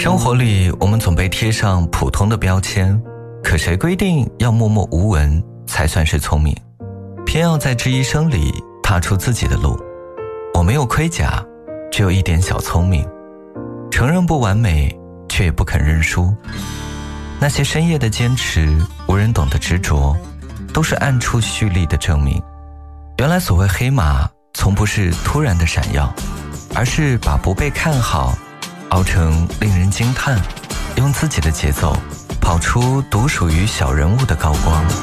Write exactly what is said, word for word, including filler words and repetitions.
生活里，我们总被贴上普通的标签，可谁规定要默默无闻才算是聪明？偏要在这一生里踏出自己的路。我没有盔甲，只有一点小聪明，承认不完美，却也不肯认输。那些深夜的坚持，无人懂的执着，都是暗处蓄力的证明。原来所谓黑马，从不是突然的闪耀，而是把不被看好熬成令人惊叹，用自己的节奏跑出独属于小人物的高光。